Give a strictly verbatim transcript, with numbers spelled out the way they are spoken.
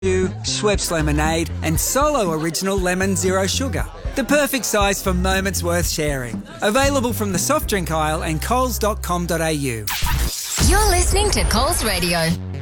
Schweppes Lemonade and Solo Original Lemon Zero Sugar. The perfect size for moments worth sharing. Available from the soft drink aisle and coles dot com dot a u. You're listening to Coles Radio.